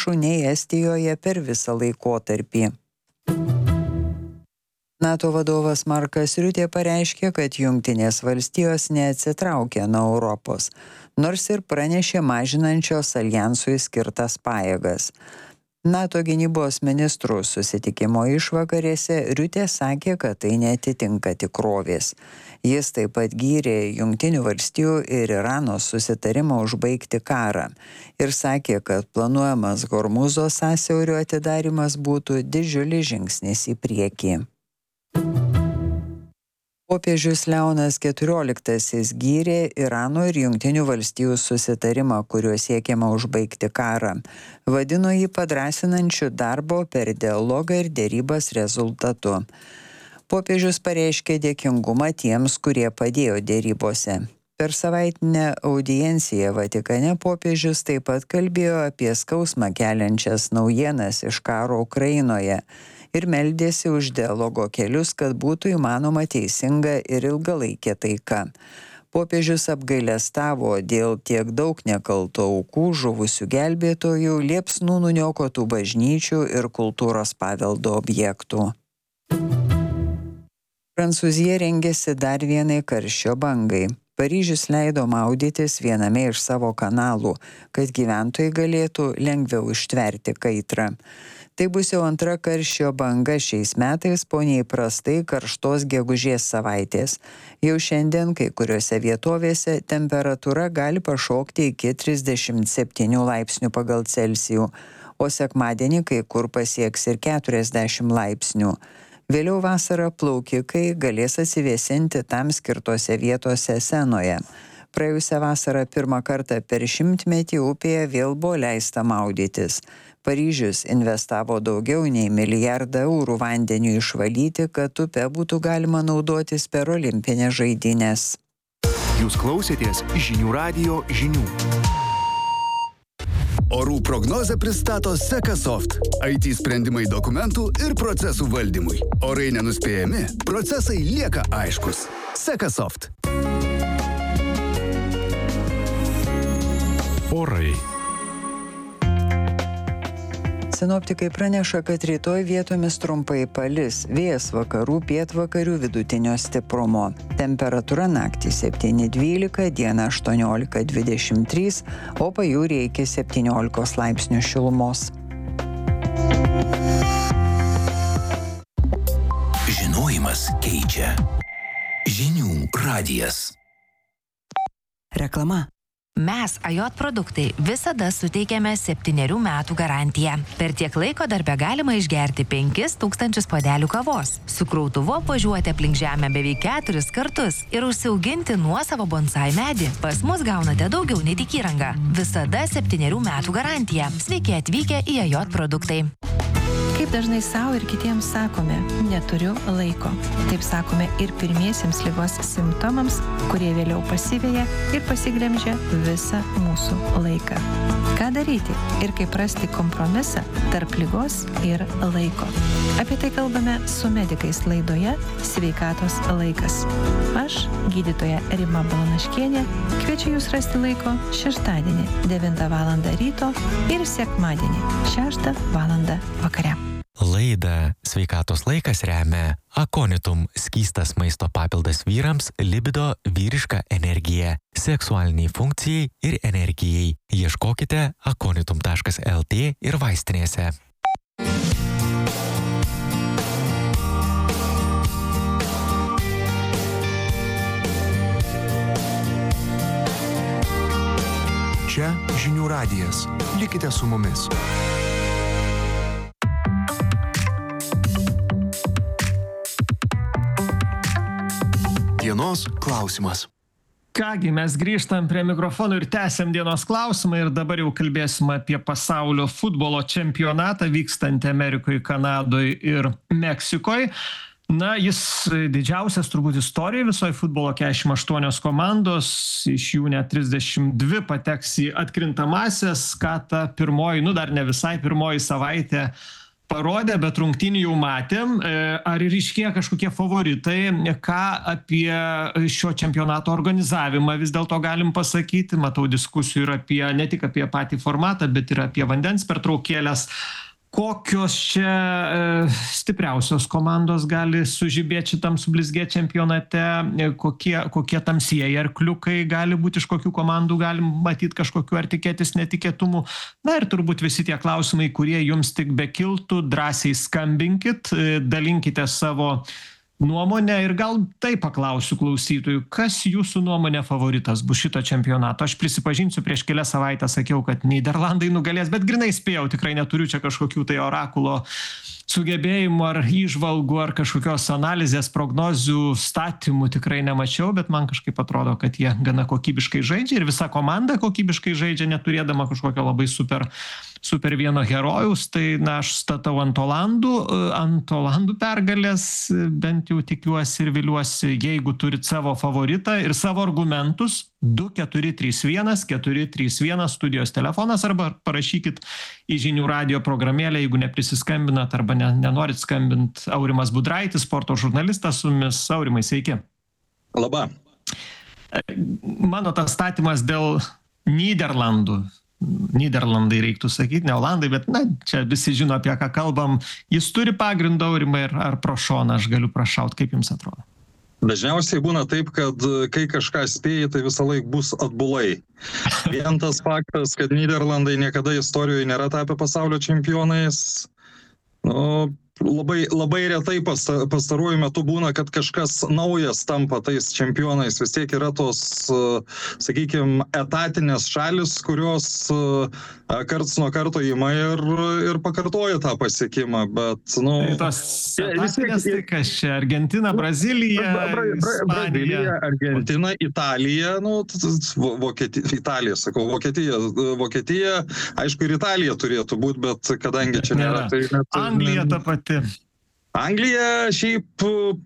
lėšų nei Estijoje per visą laikotarpį. NATO vadovas Markas Riutė pareiškė, kad Jungtinės valstijos neatsitraukia nuo Europos, nors ir pranešė mažinančios aljansui skirtas pajėgas. NATO gynybos ministrų susitikimo išvakarėse Riutė sakė, kad tai neatitinka tikrovės. Jis taip pat gyrė Jungtinių valstijų ir Irano susitarimą užbaigti karą ir sakė, kad planuojamas Hormūzo sąsiaurio atidarimas būtų didžiulis žingsnis į priekį. Popiežius Leonas XIV gyrė Irano ir Jungtinių valstijų susitarimą, kuriuo siekiama užbaigti karą. Vadino jį padrąsinančiu darbo per dialogą ir dėrybas rezultatu. Popiežius pareiškė dėkingumą tiems, kurie padėjo dėrybose. Per savaitinę audienciją Vatikane popiežius taip pat kalbėjo apie skausmą keliančias naujienas iš karo Ukrainoje ir meldėsi už dialogo kelius, kad būtų įmanoma teisinga ir ilgalaikė taika. Popiežius apgailestavo dėl tiek daug nekaltų aukų, žuvusių gelbėtojų, liepsnų nuniokotų bažnyčių ir kultūros paveldo objektų. Prancūzija rengėsi dar vienai karščio bangai. Paryžius leido maudytis viename iš savo kanalų, kad gyventojai galėtų lengviau ištverti kaitrą. Tai bus jau antra karščio banga šiais metais po neįprastai karštos gegužės savaitės. Jau šiandien kai kuriuose vietovėse temperatūra gali pašokti iki 37 laipsnių pagal Celsijų, o sekmadienį kai kur pasieks ir 40 laipsnių. Vėliau vasarą plaukikai galės atsivėsinti tam skirtose vietose Senoje. Praėjusią vasarą pirmą kartą per 100-metį upėje vėl buvo leista maudytis. Paryžius investavo daugiau nei €1 milijardą vandeniui išvalyti, kad upę būtų galima naudotis per olimpinės žaidynes. Jūs klausėtės Žinių radijo žinių. Orų prognozę pristato Sekasoft. IT sprendimai dokumentų ir procesų valdymui. Orai nenuspėjami, procesai lieka aiškus. Sekasoft. Orai. Sinoptikai praneša, kad rytoj vietomis trumpai palis, vėjas vakarų pietvakarių vidutinio stiprumo. Temperatūra naktį 7-12, dieną 18-23, o pajūryje iki 17 laipsnių šilumos. Žinojimas keičia. Žinių radijas. Reklama. Mes, AJOT produktai, visada suteikiame 7 metų garantiją. Per tiek laiko darbe galima išgerti 5000 puodelių kavos, su krautuvu apvažiuoti aplink žemę beveik 4 kartus ir užsiauginti nuosavą bonsai medį. Pas mus gaunate daugiau nei tik įrangą. Visada 7 metų garantija. Sveiki atvykę į AJOT produktai. Kaip dažnai savo ir kitiems sakome, neturiu laiko. Taip sakome ir pirmiesiems ligos simptomams, kurie vėliau pasiveja ir pasiglemžia visą mūsų laiką. Ką daryti ir kaip rasti kompromisą tarp ligos ir laiko? Apie tai kalbame su medikais laidoje Sveikatos laikas. Aš, gydytoja Rima Balanaškienė, kviečiu jūs rasti laiko šeštadienį 9 val. Ryto ir sekmadienį 6 val. Vakare. Laidą Sveikatos laikas remia Akonitum – skystas maisto papildas vyrams, libido, vyriška energija, seksualiniai funkcijai ir energijai. Ieškokite akonitum.lt ir vaistinėse. Čia Žinių radijas. Likite su mumis. Dienos klausimas. Kągi, mes grįžtam prie mikrofonų ir tęsiam dienos klausimą ir dabar jau kalbėsim apie pasaulio futbolo čempionatą vykstantį Amerikoje, Kanadoje ir Meksikoje. Na, jis didžiausias turbūt istorijoje visoje futbolo, 48 komandos, iš jų net 32 pateks į atkrintamąsias, ką ta pirmoji, dar ne visai pirmoji savaitė parodė, bet rungtynių jau matėm. Ar ryškėja kažkokie favoritai? Ką apie šio čempionato organizavimą vis dėlto galim pasakyti? Matau diskusijų ir apie, ne tik apie patį formatą, bet ir apie vandens pertraukėlės. Kokios čia stipriausios komandos gali sužibėti šitam sublizgėti čempionate? Kokie tamsieji arkliukai gali būti, iš kokių komandų galim matyti kažkokių ar tikėtis netikėtumų? Na ir turbūt visi tie klausimai, kurie jums tik bekiltų, drąsiai skambinkit, dalinkite savo nuomonę ir gal taip paklausiu klausytojų, kas jūsų nuomonė favoritas bus šito čempionato? Aš prisipažinsiu, prieš kelias savaitės sakiau, kad Nyderlandai nugalės, bet grinai spėjau, tikrai neturiu čia kažkokių tai orakulo sugebėjimų ar įžvalgų ar kažkokios analizės, prognozių, statymų tikrai nemačiau, bet man kažkaip atrodo, kad jie gana kokybiškai žaidžia ir visa komanda kokybiškai žaidžia, neturėdama kažkokio labai super vieno herojaus. Tai na, aš statau ant Olandų pergalės, bent jau tikiuosi ir viliuosi, jeigu turit savo favoritą ir savo argumentus. 2431 431 studijos telefonas arba parašykit į žinių radijo programėlę, jeigu neprisiskambinat arba nenorit skambint. Aurimas Budraitis, sporto žurnalistas su mumis. Aurimai, sveiki. Labą. Mano tas statymas dėl Nyderlandų. Nyderlandai reiktų sakyti, ne Olandai, bet na, čia visi žino, apie ką kalbam. Jis turi pagrindą, Aurimai, ar pro šoną aš galiu prašaut, kaip jums atrodo? Dažniausiai būna taip, kad kai kažką spėji, tai visą laiką bus atbulai. Vien tas faktas, kad Nyderlandai niekada istorijoje nėra tapę pasaulio čempionais, labai retai pastaruoju metu būna, kad kažkas naujas tampa tais čempionais. Vis tiek yra tos, sakykime, etatinės šalis, kurios karts nuo karto ima ir pakartoja tą pasiekimą, bet, Tai tos etatinės, tai kas čia? Argentina, Brazilija, Brazilija, Argentina, Italija, Vokietija, aišku, ir Italija turėtų būti, bet kadangi čia nėra. Anglija ta pati. Anglija šiaip,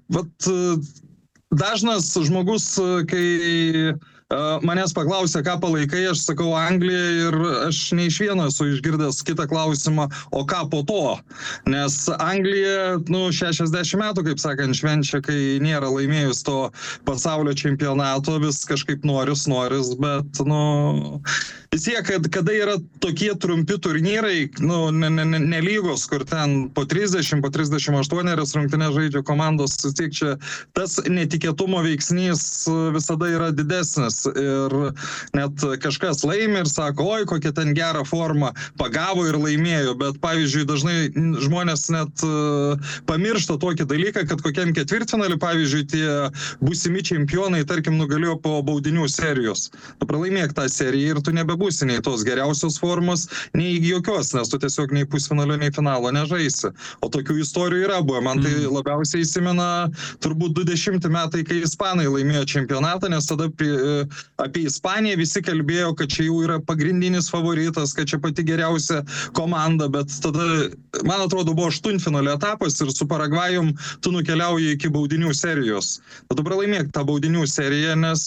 dažnas žmogus, kai manęs paklausė, ką palaikai, aš sakau Angliją ir aš ne iš vieno esu išgirdęs kitą klausimą, o ką po to? Nes Anglija, 60 metų, kaip sakant, švenčia, kai nėra laimėjus to pasaulio čempionato, vis kažkaip noris, bet, vis tiek, kada yra tokie trumpi turnyrai, nelygos, kur ten po 30, po 38 rungtynes žaidžia komandos, tiek čia tas netikėtumo veiksnys visada yra didesnis. Ir net kažkas laimi ir sako, oi, kokia ten gera forma, pagavo ir laimėjo, bet pavyzdžiui, dažnai žmonės net pamiršta tokį dalyką, kad kokiam ketvirtfinalį, pavyzdžiui, tie būsimi čempionai, tarkim, nugalėjo po baudinių serijos. Tu pralaimėk tą seriją ir tu nebebūsi nei tos geriausios formos, nei jokios, nes tu tiesiog nei pusfinalio, nei finalo nežaisi. O tokių istorijų yra buvo. Man tai labiausiai įsimena turbūt 20 metai, kai ispanai laimėjo čempionatą, nes tada apie Ispaniją visi kalbėjo, kad čia jau yra pagrindinis favoritas, kad čia pati geriausia komanda, bet tada, man atrodo, buvo aštuntfinalio etapas ir su Paragvajum tu nukeliauji iki baudinių serijos. Tada pralaimėk tą baudinių seriją, nes,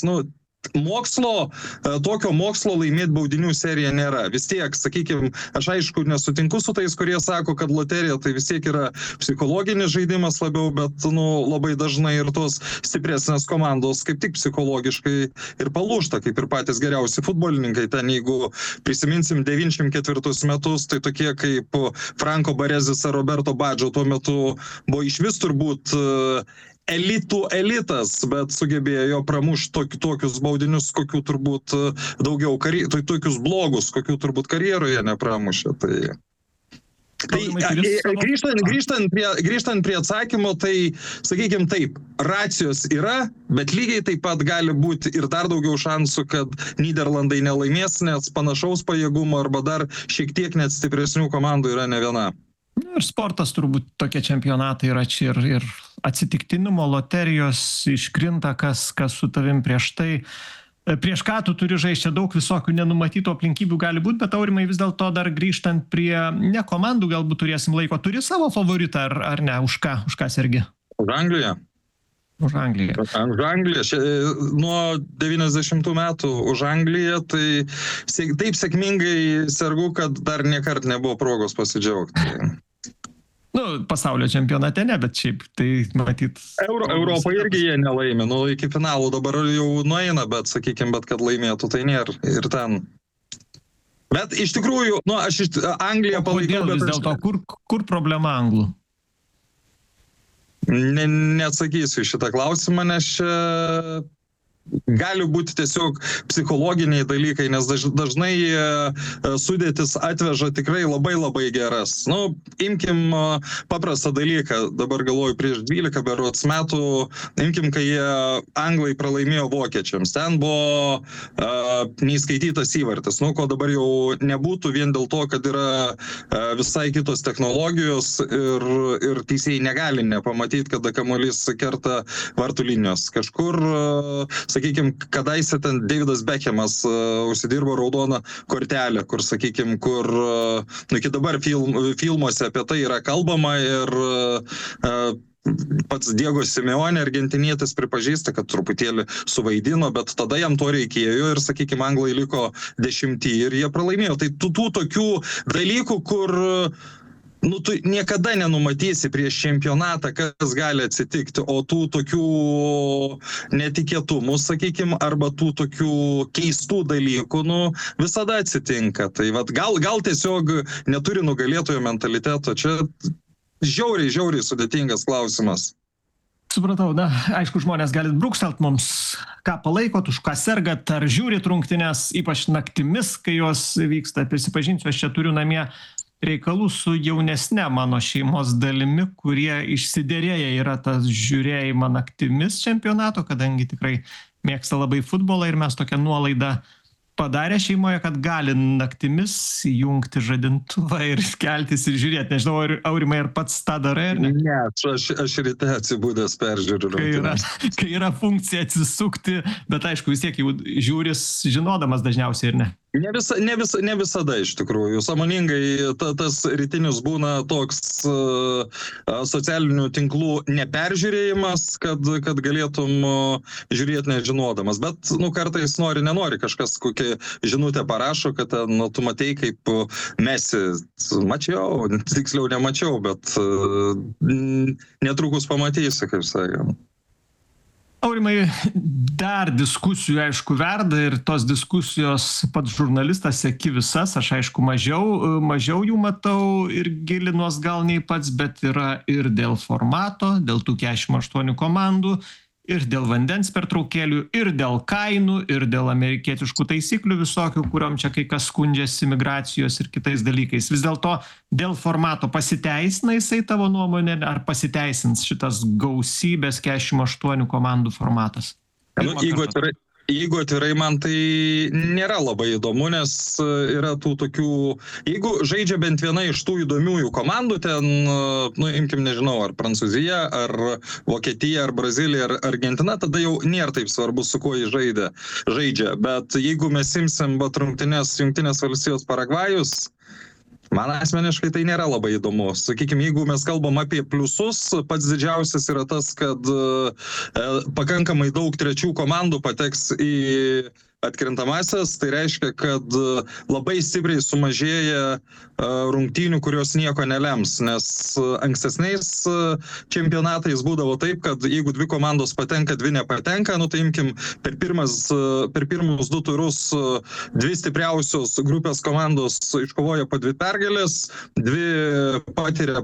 tokio mokslo laimėti baudinių seriją nėra. Vis tiek, sakykime, aš aišku nesutinku su tais, kurie sako, kad loterija tai vis tiek yra psichologinis žaidimas labiau, bet labai dažnai ir tos stipresnės komandos kaip tik psichologiškai ir palūžta, kaip ir patys geriausi futbolininkai. Ten, jeigu prisiminsim 94 metus, tai tokie kaip Franco Barezis ar Roberto Baggio tuo metu buvo išvis turbūt elitas, bet sugebėjo pramušti tokius baudinius, kokių turbūt daugiau tokius blogus, kokių turbūt karjeroje nepramušė. Grįžtant prie atsakymo, tai, sakykime taip, racijos yra, bet lygiai taip pat gali būti ir dar daugiau šansų, kad Nyderlandai nelaimės, nes panašaus pajėgumo arba dar šiek tiek net stipresnių komandų yra ne viena. Ir sportas turbūt tokie čempionatai yra čia ir atsitiktinumo, loterijos, iškrinta, kas su tavim prieš tai. Prieš ką tu turi žaisti, daug visokių nenumatytų aplinkybių gali būti, bet Aurimai vis dėlto dar grįžtant prie ne komandų, galbūt turėsim laiko. Turi savo favoritą ar ne? Už ką sergi? Už Angliją. Už Angliją. Už Angliją. Nuo 90 metų už Angliją, tai taip sėkmingai sergu, kad dar niekart nebuvo progos pasidžiaugti. Pasaulio čempionate ne, bet šiaip tai matyt. Europą irgi jie nelaimė, iki finalų dabar jau nueina, bet sakykime, bet kad laimėtų, tai nėra ir ten. Bet iš tikrųjų, aš Angliją palaikau. Vis dėlto, kur problema anglų? Neatsakysiu šitą klausimą, nes čia gali būti tiesiog psichologiniai dalykai, nes dažnai sudėtis atveža tikrai labai labai geras. Imkim paprastą dalyką, dabar galvoju prieš 12 berods metų, imkim, kai anglai pralaimėjo vokiečiams. Ten buvo neįskaitytas įvartis, ko dabar jau nebūtų vien dėl to, kad yra visai kitos technologijos ir teisėjai negali nepamatyti, kada kamuolys kerta vartų linijos. Kažkur sakykime, kadaise ten Davidas Beckhamas užsidirbo raudoną kortelę, kur, sakykime, iki dabar filmuose apie tai yra kalbama ir pats Diego Simeone, argentinietis, pripažįsta, kad truputėlį suvaidino, bet tada jam to reikėjo ir, sakykime, anglai liko 10 ir jie pralaimėjo. Tai tų tokių dalykų, kur tu niekada nenumatysi prieš čempionatą, kas gali atsitikti, o tų tokių netikėtumų, sakykime, arba tų tokių keistų dalykų, visada atsitinka. Tai gal tiesiog neturi nugalėtojo mentaliteto. Čia žiauriai sudėtingas klausimas. Supratau, aišku, žmonės galit brūkstelt mums, ką palaikot, už ką sergat, ar žiūrit rungtynes, ypač naktimis, kai jos vyksta. Prisipažinsiu, aš čia turiu namie reikalų su jaunesne mano šeimos dalimi, kurie išsiderėję yra tas žiūrėjimą naktimis čempionato, kadangi tikrai mėgsta labai futbolą ir mes tokią nuolaidą padarė šeimoje, kad gali naktimis jungti žadintuvą ir keltis ir žiūrėti. Nežinau, Aurimai, ar pats tą darai, ar ne? Ne, aš ryte atsibūdęs peržiūriu. Kai yra funkcija atsisukti, bet aišku, vis tiek jau žiūris žinodamas dažniausiai, ir ne? Ne visada iš tikrųjų. Sąmoningai tas rytinis būna toks socialinių tinklų neperžiūrėjimas, kad galėtum žiūrėti nežinodamas. Bet kartais nenori kažkas kokią žinutę parašo, kad tu matei, kaip Messi. Mačiau, tiksliau nemačiau, bet netrukus pamatysi, kaip sakant. Aurimai, dar diskusijų, aišku, verda ir tos diskusijos pats žurnalistas seki visas, aš aišku mažiau jų matau ir gilinuos gal nei pats, bet yra ir dėl formato, dėl tų 48 komandų, ir dėl vandens pertraukėlių, ir dėl kainų, ir dėl amerikietiškų taisyklių visokių, kuriom čia kai kas skundžiasi migracijos ir kitais dalykais. Vis dėlto dėl formato pasiteisina jisai tavo nuomonė, ar pasiteisins šitas gausybės 48 komandų formatas? Jeigu atvirai, man tai nėra labai įdomu, nes yra tų tokių, jeigu žaidžia bent viena iš tų įdomiųjų komandų, ten, imkim, nežinau, ar Prancūzija, ar Vokietija, ar Brazilija, ar Argentina, tada jau nėra taip svarbu, su kuo jį žaidžia. Bet jeigu mes imsim rungtynes Jungtinės Valstijos Paragvajus, man asmeniškai tai nėra labai įdomu. Sakykime, jeigu mes kalbam apie pliusus, pats didžiausias yra tas, kad pakankamai daug trečių komandų pateks į atkrintamasias, tai reiškia, kad labai stipriai sumažėja rungtynių, kurios nieko nelems, nes ankstesniais čempionatais būdavo taip, kad jeigu dvi komandos patenka, dvi nepatenka, tai imkim, per pirmus 2 turus dvi stipriausios grupės komandos iškovoja po 2 pergalės, 2 patiria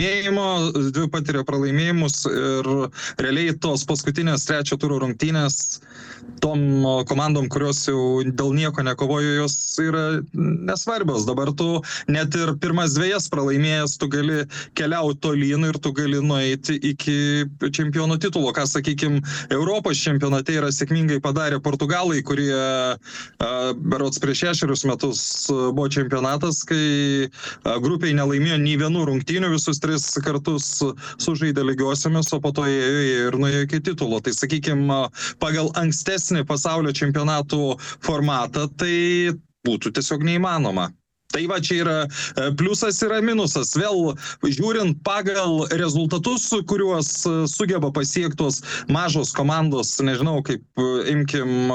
pralaimėjimus ir realiai tos paskutinės 3 turo rungtynės tom komandom, kurios jau dėl nieko nekovojo, jos yra nesvarbios. Dabar tu net ir pirmas 2 pralaimėjęs, tu gali keliauti tolyn ir tu gali nueiti iki čempionų titulo. Ką, sakykime, Europos čempionate yra sėkmingai padarę Portugalai, kurie berods prieš 6 metus buvo čempionatas, kai grupiai nelaimėjo nei vienų rungtynių, visus 3 kartus sužaidė lygiosiomis, o po to ėjo ir nuėjo iki titulo. Tai, sakykime, pagal ankstesnį pasaulio čempionatų formatą, tai būtų tiesiog neįmanoma. Tai va čia yra pliusas, yra minusas. Vėl žiūrint pagal rezultatus, kuriuos sugeba pasiektos mažos komandos, nežinau, kaip imkim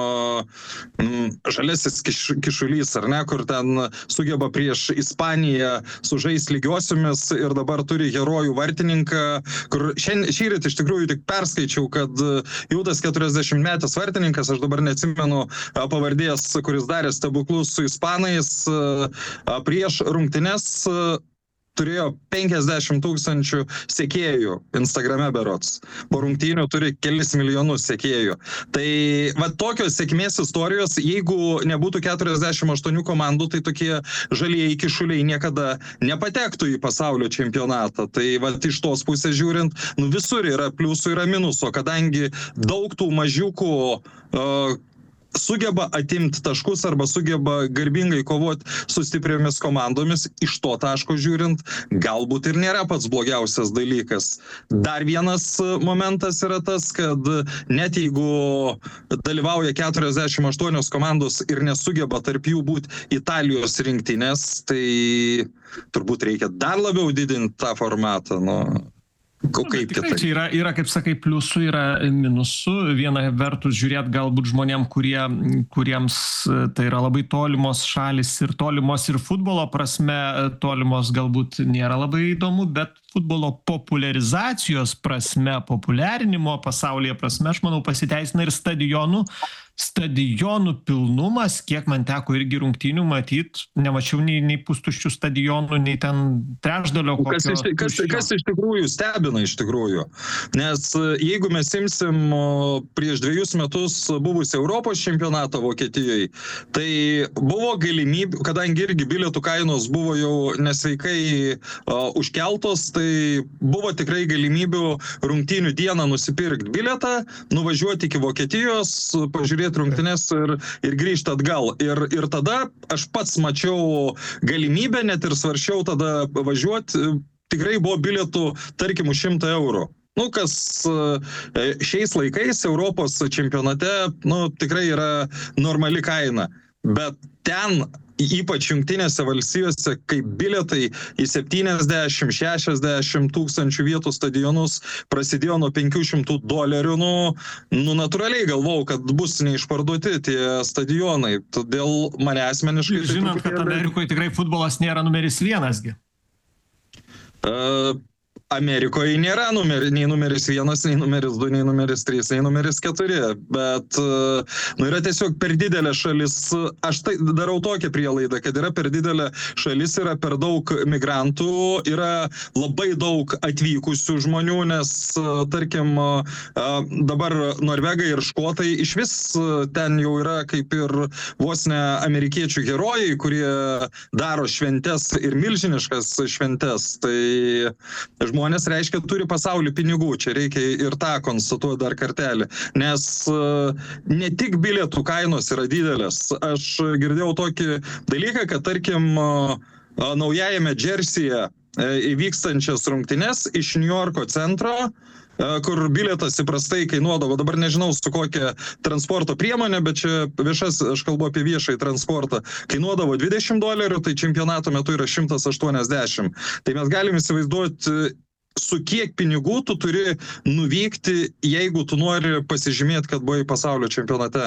Žaliasis Kišulys, ar ne, kur ten sugeba prieš Ispaniją sužais lygiosiomis ir dabar turi herojų vartininką, kur šįryt iš tikrųjų tik perskaičiau, kad jau tas 40-metis vartininkas, aš dabar neatsimenu pavardės, kuris darė stebuklus su ispanais, prieš rungtynes turėjo 50 000 sekėjų Instagrame berods. Po rungtynių turi kelis milijonus sekėjų. Tai va tokios sėkmės istorijos, jeigu nebūtų 48 komandų, tai tokie žalieji kišuliai niekada nepatektų į pasaulio čempionatą. Tai va iš tos pusės žiūrint, visur yra pliusų, yra minusų, kadangi daug tų mažiukų sugeba atimti taškus arba sugeba garbingai kovoti su stipriomis komandomis, iš to taško žiūrint, galbūt ir nėra pats blogiausias dalykas. Dar vienas momentas yra tas, kad net jeigu dalyvauja 48 komandos ir nesugeba tarp jų būti Italijos rinktinės, tai turbūt reikia dar labiau didinti tą formatą. Kaip tikrai, čia yra, kaip sakai, pliusų, yra minusų. Viena vertus žiūrėt galbūt žmonėm, kuriems tai yra labai tolimos šalis ir tolimos ir futbolo prasme, tolimos galbūt nėra labai įdomu, bet futbolo populiarizacijos prasme, populiarinimo pasaulyje prasme, aš manau, pasiteisina ir stadionų pilnumas, kiek man teko irgi rungtynių matyt, nemačiau nei pustuščių stadionų, nei ten trečdalio kokio. Kas iš tikrųjų stebina iš tikrųjų, nes jeigu mes imsim prieš 2 metus buvusi Europos čempionatą Vokietijoje, tai buvo galimybė, kadangi irgi bilietų kainos buvo jau nesveikai užkeltos, tai buvo tikrai galimybių rungtynių dieną nusipirkti bilietą, nuvažiuoti iki Vokietijos, pažiūrėti rungtynes ir grįžti atgal. Ir tada aš pats mačiau galimybę, net ir svaršiau tada važiuoti, tikrai buvo bilietų, tarkim, už 100 eurų. Kas šiais laikais Europos čempionate, tikrai yra normali kaina. Bet ten, ypač Jungtinėse valstijose, kaip bilietai į 70-60 tūkstančių vietų stadionus prasidėjo nuo $500, natūraliai galvojau, kad bus neišparduoti tie stadionai. Todėl mane asmeniškai... Žinant, kad Amerikoje tikrai futbolas nėra numeris 1. Amerikoje nėra nei numeris 1, nei numeris 2, nei numeris 3, nei numeris 4, bet yra tiesiog per didelė šalis. Aš tai darau tokią prielaidą, kad yra per didelė šalis, yra per daug migrantų, yra labai daug atvykusių žmonių, nes, tarkim, dabar norvegai ir škotai iš vis ten jau yra kaip ir vos ne amerikiečių herojai, kurie daro šventes ir milžiniškas šventes. Tai žmonės, reiškia, turi pasaulį pinigų, čia reikia ir tą konstatuoti dar kartelį, nes ne tik bilietų kainos yra didelės. Aš girdėjau tokį dalyką, kad, tarkim, naujajame Džersyje įvykstančias rungtynes iš New Yorko centro, kur bilietas įprastai kainuodavo, dabar nežinau su kokia transporto priemonė, bet čia aš kalbu apie viešąjį transportą, kainuodavo $20, tai čempionato metu yra 180. Tai mes galim įsivaizduoti, su kiek pinigų tu turi nuvykti, jeigu tu nori pasižymėti, kad buvai pasaulio čempionate.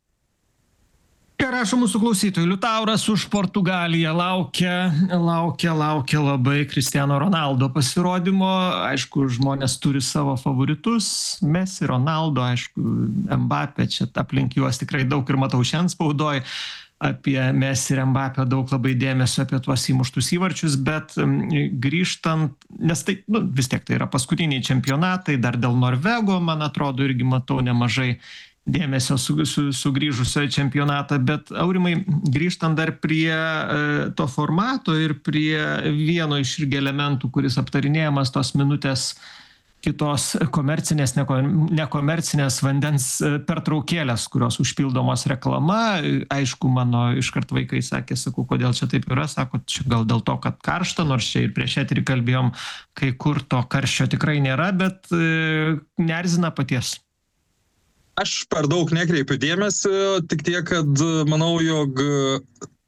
Ką rašo mūsų klausytojai? Liutauras už Portugaliją laukia labai Cristiano Ronaldo pasirodymo. Aišku, žmonės turi savo favoritus. Messi, Ronaldo, aišku, Mbappé, čia aplink juos tikrai daug ir matau šiandien spaudoj. Apie Messi ir Mbappé daug labai dėmesio apie tuos įmuštus įvarčius, bet grįžtant, nes tai vis tiek tai yra paskutiniai čempionatai, dar dėl Norvego, man atrodo, irgi matau nemažai dėmesio sugrįžusio čempionatą, bet Aurimai, grįžtant dar prie to formato ir prie vieno iš irgi elementų, kuris aptarinėjamas, tos minutės kitos komercinės, nekomercinės vandens pertraukėlės, kurios užpildomos reklama. Aišku, mano iškart vaikai sakė, sakau, kodėl čia taip yra, sako, čia gal dėl to, kad karšta, nors čia ir prieš eterį kalbėjom, kai kur to karščio tikrai nėra, bet neerzina paties. Aš per daug nekreipiu dėmesio, tik tiek, kad manau, jog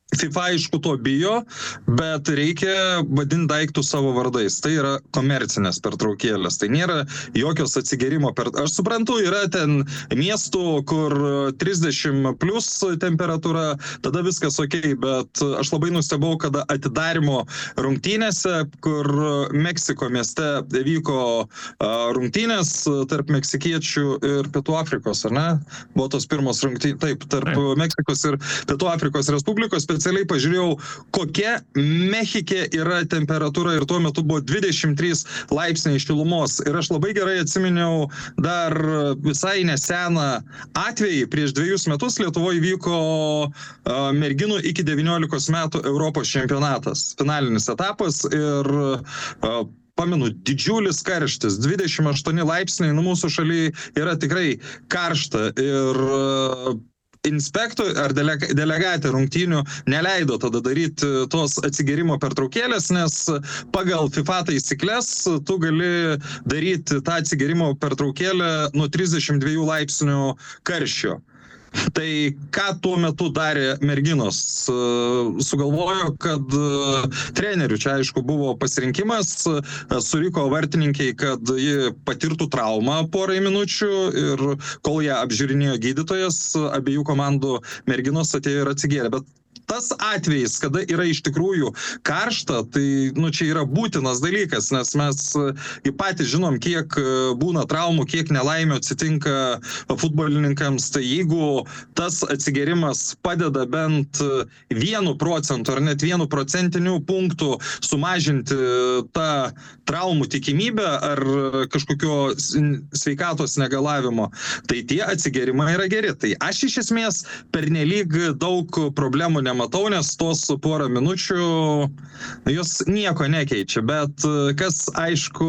FIFA aišku to bijo, bet reikia vadinti daiktus savo vardais. Tai yra komercinės pertraukėlės. Tai nėra jokios atsigėrimo. Aš suprantu, yra ten miestų, kur 30 plus temperatūra, tada viskas okei, bet aš labai nustebau, kada atidarimo rungtynėse, kur Meksiko mieste vyko rungtynės tarp meksikiečių ir Pietų Afrikos, ar ne? Buvo tos pirmos rungtynės, taip, tarp Meksikos ir Pietų Afrikos Respublikos. Specialiai pažiūrėjau, kokia Mechike yra temperatūra ir tuo metu buvo 23 laipsniai šilumos. Ir aš labai gerai atsiminiau dar visai neseną atvejį. Prieš 2 metus Lietuvoje vyko merginų iki 19 metų Europos čempionatas. Finalinis etapas ir pamenu, didžiulis karštis, 28 laipsniai, mūsų šalyje yra tikrai karšta ir inspektorių ar delegatė rungtynių neleido tada daryti tos atsigėrimo pertraukėlės, nes pagal FIFA taisyklės tu gali daryti tą atsigėrimo pertraukėlę nuo 32 laipsnių karščio. Tai ką tuo metu darė merginos? Sugalvojo, kad trenerių čia aišku buvo pasirinkimas, suriko vartininkai, kad ji patirtų traumą porai minučių ir kol ją apžiūrinėjo gydytojas, abiejų komandų merginos atėjo ir atsigėrė. Bet tas atvejis, kada yra iš tikrųjų karšta, tai čia yra būtinas dalykas, nes mes patys žinom, kiek būna traumų, kiek nelaimė atsitinka futbolininkams, tai jeigu tas atsigėrimas padeda bent 1% ar net 1% punktų sumažinti tą traumų tikimybę ar kažkokio sveikatos negalavimo, tai tie atsigėrimai yra geri. Tai aš iš esmės pernelyg daug problemų nematau, nes tos porą minučių jos nieko nekeičia, bet kas aišku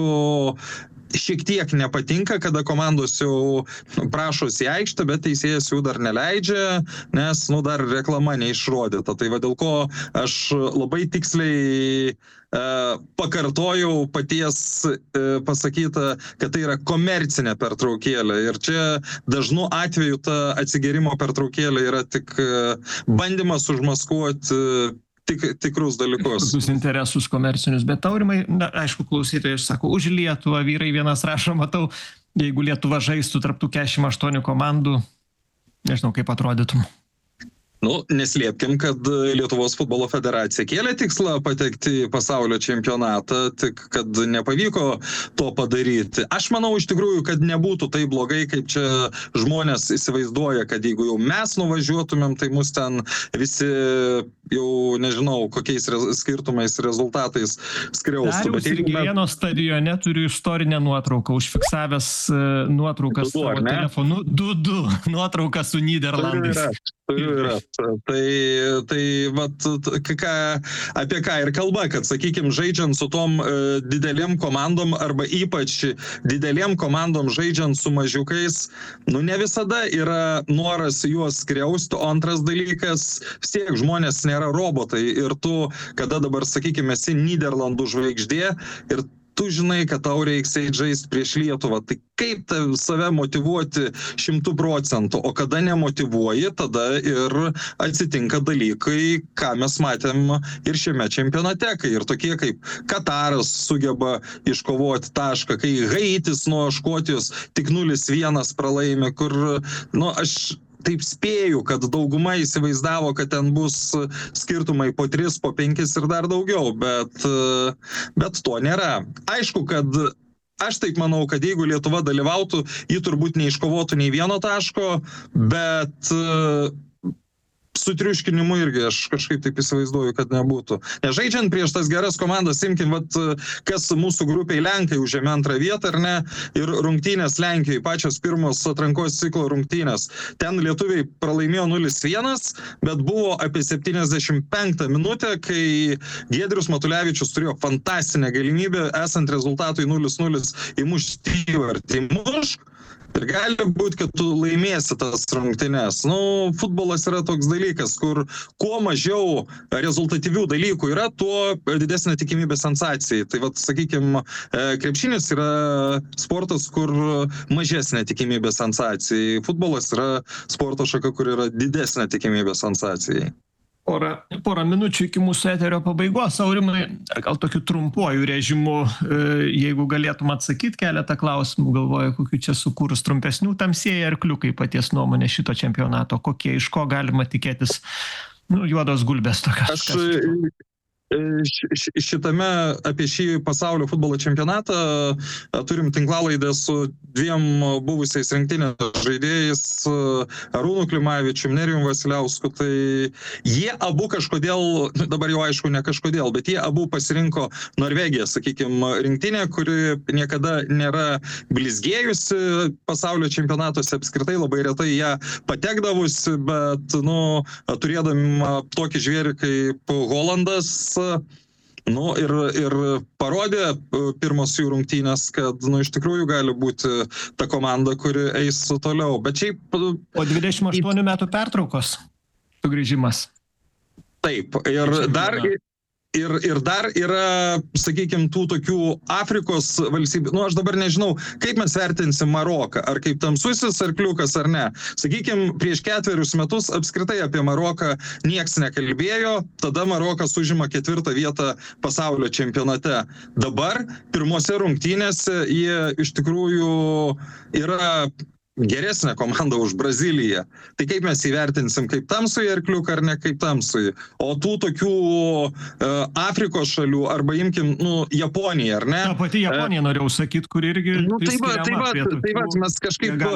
šiek tiek nepatinka, kada komandos jau prašosi į aikštę, bet teisėjas jų dar neleidžia, nes dar reklama neišrodyta. Tai va dėl ko aš labai tiksliai pakartojau paties pasakyta, kad tai yra komercinė pertraukėlė. Ir čia dažnu atveju ta atsigėrimo pertraukėlė yra tik bandymas užmaskuoti tikrus dalykus. Tokius interesus komercinius. Bet Aurimai, aišku, klausytojai sako, už Lietuvą vyrai vienas rašo, matau, jeigu Lietuva žaistų tarp tų 48 komandų, nežinau, kaip atrodytum. Neslėpkim, kad Lietuvos futbolo federacija kėlė tikslą patekti į pasaulio čempionatą, tik kad nepavyko to padaryti. Aš manau iš tikrųjų, kad nebūtų tai blogai, kaip čia žmonės įsivaizduoja, kad jeigu jau mes nuvažiuotumėm, tai mus ten visi jau nežinau, kokiais skirtumais rezultatais skriaustų. Dariaus Grigėno stadione turiu istorinę nuotrauką, užfiksavęs nuotraukas savo telefonu. 2-2 nuotrauką su Nyderlandais. Yra. Tai vat, apie ką ir kalba, kad, sakykime, žaidžiant su tom didelėm komandom arba ypač didelėm komandom žaidžiant su mažiukais, ne visada yra noras juos skriausti, o antras dalykas, vis tiek žmonės nėra robotai ir tu, kada dabar, sakykime, esi Nyderlandų žvaigždė ir tu žinai, kad tau reiks žaisti prieš Lietuvą, tai kaip save motyvuoti 100%, o kada nemotyvuoji, tada ir atsitinka dalykai, ką mes matėm ir šiame čempionate, kai ir tokie kaip Kataras sugeba iškovoti tašką, kai Haitis nuo Škotijos tik 0-1 pralaimi, kur, aš taip spėju, kad dauguma įsivaizdavo, kad ten bus skirtumai po 3, po 5 ir dar daugiau, bet to nėra. Aišku, kad aš taip manau, kad jeigu Lietuva dalyvautų, ji turbūt neiškovotų nei vieno taško, bet su triuškinimu irgi aš kažkaip taip įsivaizduoju, kad nebūtų. Nežaidžiant prieš tas geras komandas, imkim, kas mūsų grupiai Lenkai užėmė 2 vietą, ar ne, ir rungtynės Lenkijoje, pačios pirmos atrankos ciklo rungtynės. Ten lietuviai pralaimėjo 0-1, bet buvo apie 75 minutę, kai Giedrius Matulevičius turėjo fantastinę galimybę, esant rezultatui 0-0 įmušti įvartį. Ir gali būti, kad tu laimėsi tas rungtynes. Futbolas yra toks dalykas, kur kuo mažiau rezultatyvių dalykų yra, tuo didesnė tikimybė sensacijai. Tai sakykime, krepšinis yra sportas, kur mažesnė tikimybė sensacijai. Futbolas yra sporto šaka, kur yra didesnė tikimybė sensacijai. Porą minučių iki mūsų eterio pabaigos. Aurimai, gal tokiu trumpuoju režimu, jeigu galėtum atsakyti keletą klausimų, galvoju, kokiu čia sukūrus trumpesnių, tamsieji arkliukai paties nuomonė šito čempionato, kokie, iš ko galima tikėtis, juodos gulbės tokios. Šitame apie šį pasaulio futbolo čempionatą turim tinklalaidę su dviem buvusiais rinktinės žaidėjais, Arūnu Klimavičium, Nerijum Vasiliausku. Tai jie abu kažkodėl, dabar jau aišku ne kažkodėl, bet jie abu pasirinko Norvegiją, sakykime, rinktinę, kuri niekada nėra blizgėjusi pasaulio čempionatuose, apskritai labai retai ją patekdavusi, bet, turėdami tokį žvėrį kaip Holandas, ir parodė pirmos jų rungtynės, kad, iš tikrųjų gali būti ta komanda, kuri eis toliau. Bet šiaip... Po 28 metų pertraukos sugrįžimas. Taip, ir dar yra, sakykime, tų tokių Afrikos valstybių. Aš dabar nežinau, kaip mes vertinsim Maroką, ar kaip tamsusis arkliukas, ar ne. Sakykime, prieš 4 metus apskritai apie Maroką nieks nekalbėjo, tada Marokas užima 4 vietą pasaulio čempionate. Dabar pirmose rungtynėse jie iš tikrųjų yra geresnė komanda už Braziliją. Tai kaip mes įvertinsim, kaip tamsųjį arkliuką ar ne kaip tamsųjį. O tų tokių Afrikos šalių, arba imkim, Japoniją, ar ne? Ta pati Japonija norėjau sakyti, kur irgi... Tai va, mes kažkaip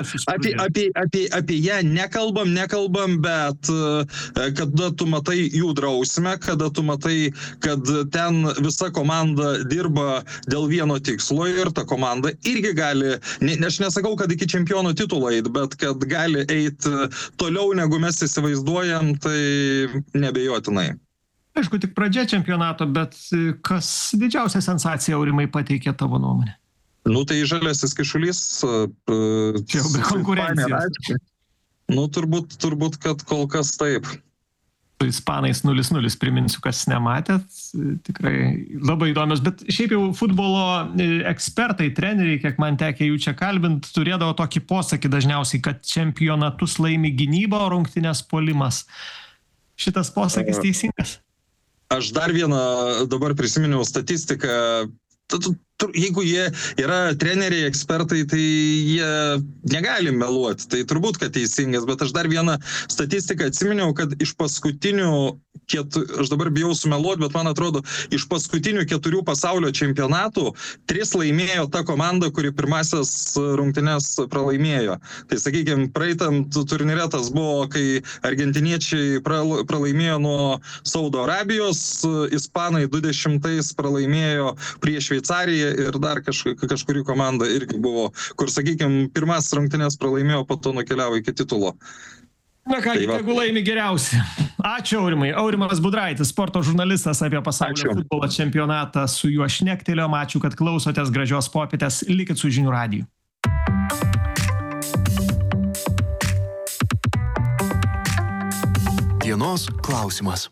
apie ją nekalbam, bet kada tu matai jų drausmę, kada tu matai, kad ten visa komanda dirba dėl vieno tikslo ir ta komanda irgi gali, aš nesakau, kad iki čempionų titulų eit, bet kad gali eiti toliau, negu mes įsivaizduojam, tai nebejotinai. Aišku, tik pradžia čempionato, bet kas didžiausia sensacija, Aurimai, pateikė tavo nuomonę? Tai žaliasis kišulys. Čia jau be konkurencijos. Turbūt, kad kol kas taip. Ispanais 0-0, priminsiu, kas nematėt, tikrai labai įdomios, bet šiaip jau futbolo ekspertai, treneriai, kiek man tekė jų čia kalbint, turėdavo tokį posakį dažniausiai, kad čempionatus laimi gynyba, o rungtynės puolimas. Šitas posakis teisingas? Aš dar vieną dabar prisiminiau statistiką. Jeigu jie yra treneriai, ekspertai, tai jie negali meluoti. Tai turbūt, kad teisingas, bet aš dar vieną statistiką atsiminiau, kad iš paskutinių, aš dabar bijau sumeluoti, bet man atrodo, iš paskutinių 4 pasaulio čempionatų 3 laimėjo ta komanda, kuri pirmasias rungtynes pralaimėjo. Tai sakykime, praeitam turnyre tas buvo, kai argentiniečiai pralaimėjo nuo Saudo Arabijos, ispanai 20 pralaimėjo prieš Šveicariją ir dar kažkuri komanda irgi buvo, kur, sakykime, pirmas rungtynės pralaimėjo, po to nukeliavo iki titulo. Na ką, tegu laimi geriausi. Ačiū, Aurimai. Aurimas Budraitis, sporto žurnalistas, apie pasaulio futbolo čempionatą. Su juo šnektelėjom. Ačiū, kad klausotės, gražios popietės. Likit su Žinių radiju. Dienos klausimas.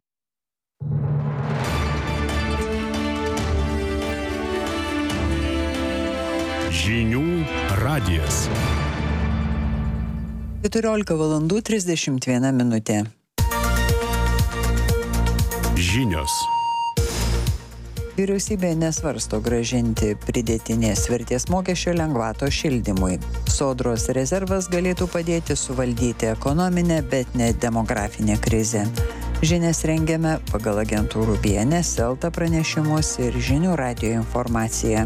Žinių radijas. 14:31 minutė. Žinios. Vyriausybė nesvarsto grąžinti pridėtinės vertės mokesčio lengvato šildymui. Sodros rezervas galėtų padėti suvaldyti ekonominę, bet ne demografinę krizę. Žinias rengiame pagal agentūrų BNS, Elta pranešimus ir Žinių radijo informaciją.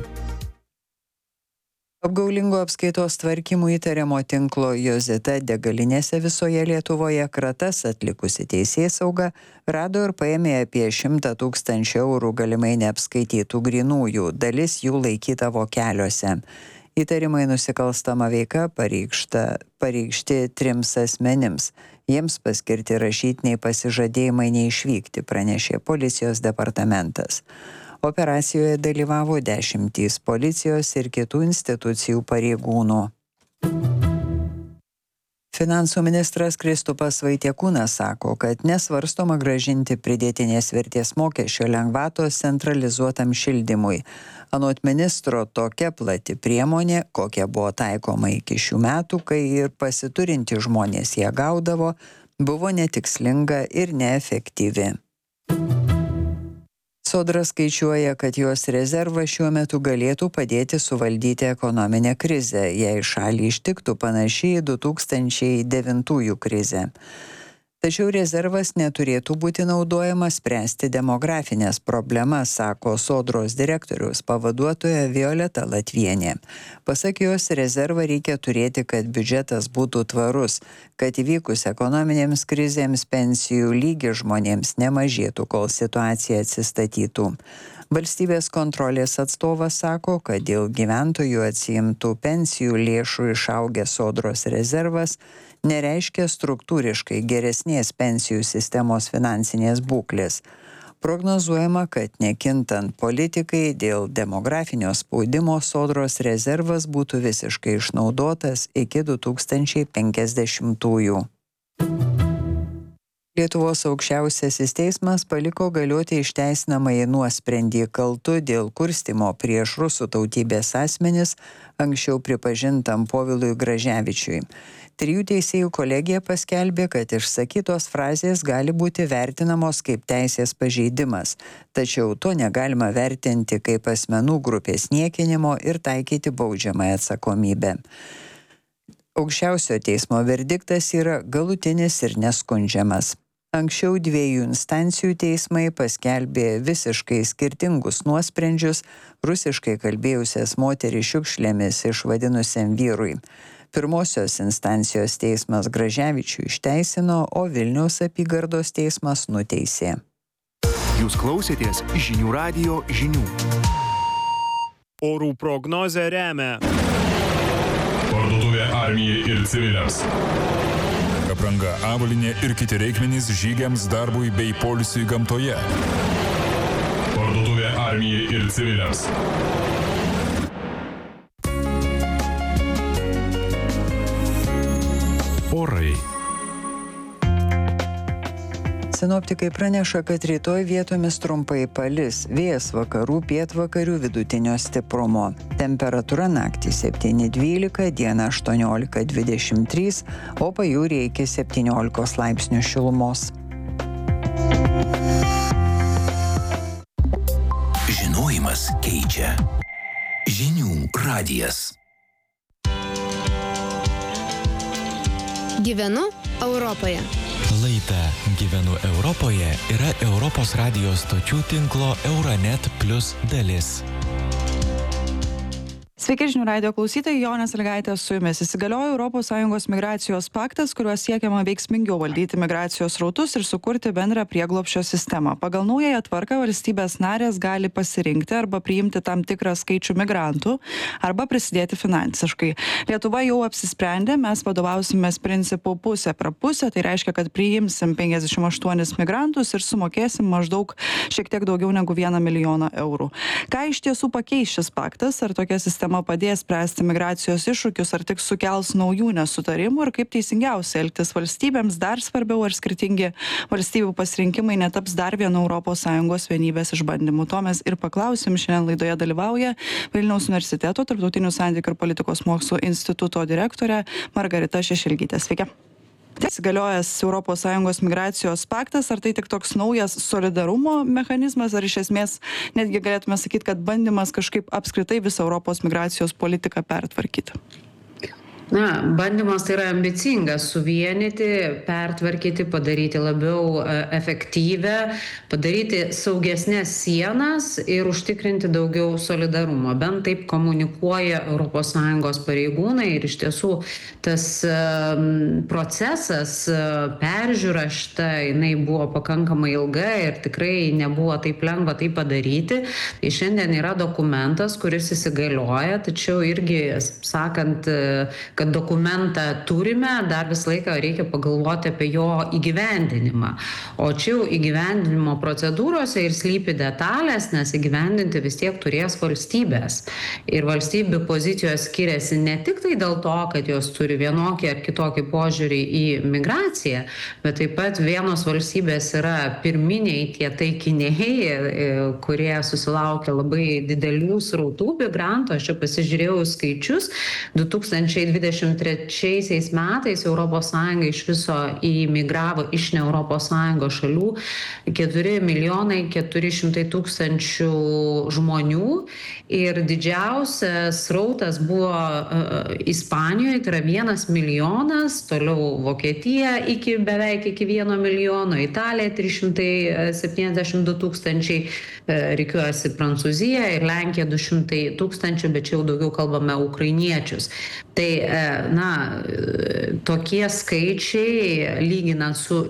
Apgaulingo apskaitos tvarkymų įtariamo tinklo Jozita degalinėse visoje Lietuvoje kratas atlikusi teisėsauga rado ir paėmė apie 100 000 eurų galimai neapskaitytų grynųjų, dalis jų laikyta vokeliuose. Įtarimai nusikalstama veika pareikšti 3 asmenims. Jiems paskirti rašytiniai pasižadėjimai neišvykti, pranešė policijos departamentas. Operacijoje dalyvavo 10 policijos ir kitų institucijų pareigūnų. Finansų ministras Kristupas Vaitiekūnas sako, kad nesvarstoma grąžinti pridėtinės vertės mokesčio lengvatos centralizuotam šildymui. Anot ministro, tokia plati priemonė, kokia buvo taikoma iki šių metų, kai ir pasiturinti žmonės ją gaudavo, buvo netikslinga ir neefektyvi. Sodra skaičiuoja, kad jos rezervas šiuo metu galėtų padėti suvaldyti ekonominę krizę, jei šalį ištiktų panašiai 2009 krizę. Tačiau rezervas neturėtų būti naudojamas spręsti demografinės problemas, sako Sodros direktoriaus pavaduotoja Violeta Latvienė. Pasak jos, rezervą reikia turėti, kad biudžetas būtų tvarus, kad įvykus ekonominėms krizėms pensijų lygis žmonėms nemažėtų, kol situacija atsistatytų. Valstybės kontrolės atstovas sako, kad dėl gyventojų atsiimtų pensijų lėšų išaugęs Sodros rezervas nereiškia struktūriškai geresnės pensijų sistemos finansinės būklės. Prognozuojama, kad nekintant politikai dėl demografinio spaudimo Sodros rezervas būtų visiškai išnaudotas iki 2050-ųjų. Lietuvos aukščiausiasis teismas paliko galioti išteisinamąjį nuosprendį kaltu dėl kurstymo prieš rusų tautybės asmenis anksčiau pripažintam Povilui Graževičiui. 3 teisėjų kolegija paskelbė, kad išsakytos frazės gali būti vertinamos kaip teisės pažeidimas, tačiau to negalima vertinti kaip asmenų grupės niekinimo ir taikyti baudžiamąją atsakomybę. Aukščiausiojo teismo verdiktas yra galutinis ir neskundžiamas. Anksčiau 2 instancijų teismai paskelbė visiškai skirtingus nuosprendžius rusiškai kalbėjusias moterį šiukšlėmis išvadinusiam vyrui. Pirmosios instancijos teismas Graževičių išteisino, o Vilniaus apygardos teismas nuteisė. Jūs klausėtės Žinių radijo žinių. Orų prognozę remia Parduotuvė Armijai ir civiliams. Apranga, avalynė ir kiti reikmenys žygiams, darbui bei poilsiui gamtoje. Parduotuvė Armijai ir civiliams. Orai. Sinoptikai praneša, kad rytoj vietomis trumpai palis, vėjas vakarų pietvakarių vidutinio stiprumo. Temperatūra naktį 7-12, dieną 18-23, o pajūryje iki 17 laipsnių šilumos. Žinojimas keičia. Žinių radijas. Gyvenu Europoje. Laida Gyvenu Europoje yra Europos radijos stočių tinklo Euronet Plus dalis. Sveiki žinių radijo klausytojai, Jonė Sąlygaitė su jumis. Įsigaliojo ES migracijos paktas, kuriuo siekiama veiksmingiau valdyti migracijos srautus ir sukurti bendrą prieglobsčio sistemą. Pagal naująją tvarką valstybės narės gali pasirinkti arba priimti tam tikrą skaičių migrantų, arba prisidėti finansiškai. Lietuva jau apsisprendė, mes vadovausimės principu pusė per pusę, tai reiškia, kad priimsim 58 migrantus ir sumokėsim maždaug šiek tiek daugiau negu 1 milijoną eurų. Ką iš tiesų pakeis šis paktas, ar tokia sistema padės spręsti migracijos iššūkius, ar tik sukels naujų nesutarimų ir kaip teisingiausia elgtis valstybėms, dar svarbiau, ar skirtingi valstybių pasirinkimai netaps dar vienu ES vienybės išbandymu. To mes ir paklausim. Šiandien laidoje dalyvauja Vilniaus universiteto Tarptautinių santykių ir politikos mokslų instituto direktorė Margarita Šešelgytė. Sveiki. Įsigaliojęs ES migracijos paktas, ar tai tik toks naujas solidarumo mechanizmas, ar iš esmės netgi galėtume sakyti, kad bandymas kažkaip apskritai visą Europos migracijos politiką pertvarkyti? Na, bandymas tai yra ambicingas - suvienyti, pertvarkyti, padaryti labiau efektyvę, padaryti saugesnės sienas ir užtikrinti daugiau solidarumo. Bent taip komunikuoja ES pareigūnai ir iš tiesų tas procesas, peržiūra šita, jinai buvo pakankamai ilga ir tikrai nebuvo taip lengva tai padaryti. Tai šiandien yra dokumentas, kuris įsigalioja, tačiau irgi, sakant, kad dokumentą turime, dar visą laiką reikia pagalvoti apie jo įgyvendinimą. O čia jau įgyvendinimo procedūrose ir slypi detalės, nes įgyvendinti vis tiek turės valstybės. Ir valstybių pozicijos skiriasi ne tik tai dėl to, kad jos turi vienokį ar kitokį požiūrį į migraciją, bet taip pat vienos valstybės yra pirminiai tie taikiniai, kurie susilaukia labai didelių srautų migrantų. Aš čia pasižiūrėjau skaičius. 2020 2023 metais ES iš viso įmigravo iš ne ES šalių 4,400,000 žmonių ir didžiausias srautas buvo Ispanijoje, tai yra 1 milijonas, toliau Vokietija beveik iki 1 milijono, Italija 372,000, rikiuojasi Prancūzija ir Lenkija 200,000, bet čia jau daugiau kalbame ukrainiečius. Tai, tokie skaičiai, lyginant su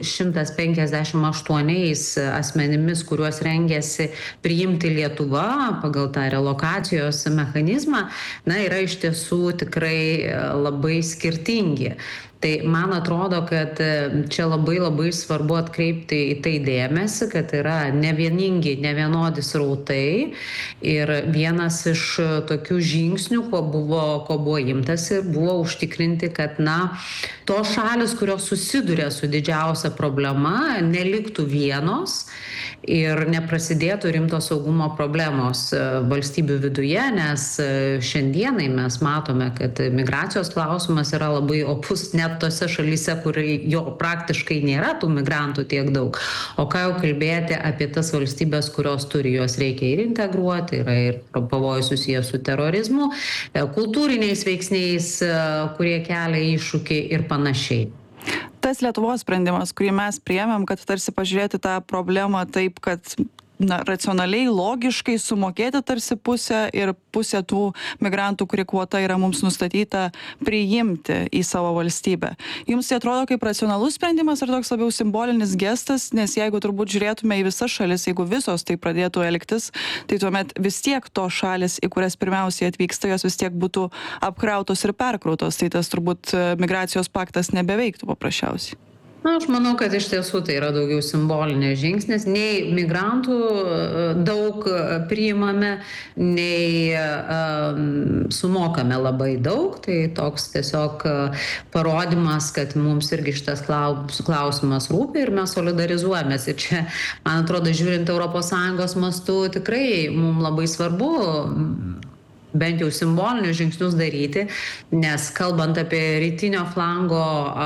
158 asmenimis, kuriuos rengėsi priimti Lietuva pagal tą relokacijos mechanizmą, yra iš tiesų tikrai labai skirtingi. Tai man atrodo, kad čia labai buvo atkreipti į tai dėmesį, kad yra nevieningi, nevienodi srautai. Ir vienas iš tokių žingsnių, ko buvo imtasi, buvo užtikrinti, kad tos šalis, kurios susiduria su didžiausia problema, neliktų vienos ir neprasidėtų rimtos saugumo problemos valstybių viduje, nes šiandienai mes matome, kad migracijos klausimas yra labai opus net tose šalyse, kur jo praktiškai nėra tų migrantų tiek daug. O ką jau kalbėti apie tas valstybės, kurios turi, juos reikia ir integruoti, yra ir pavojus susijęs su terorizmu, kultūriniais veiksniais, kurie kelia iššūkį ir panašiai. Tas Lietuvos sprendimas, kurį mes priėmėm, kad tarsi pažiūrėti tą problemą taip, kad racionaliai, logiškai sumokėti tarsi pusę ir pusę tų migrantų, kuri kvota yra mums nustatyta, priimti į savo valstybę. Jums tai atrodo kaip racionalus sprendimas ar toks labiau simbolinis gestas, nes jeigu turbūt žiūrėtume į visas šalis, jeigu visos tai pradėtų elgtis, tai tuomet vis tiek tos šalis, į kurias pirmiausiai atvyksta, jos vis tiek būtų apkrautos ir perkrautos, tai tas turbūt migracijos paktas nebeveiktų paprasčiausiai. Aš manau, kad iš tiesų tai yra daugiau simbolinės žingsnis. Nei migrantų daug priimame, nei sumokame labai daug. Tai toks tiesiog parodymas, kad mums irgi šitas klausimas rūpi ir mes solidarizuojamės. Ir čia, man atrodo, žiūrint ES mastu, tikrai mums labai svarbu bent jau simbolinius žingsnius daryti, nes kalbant apie rytinio flango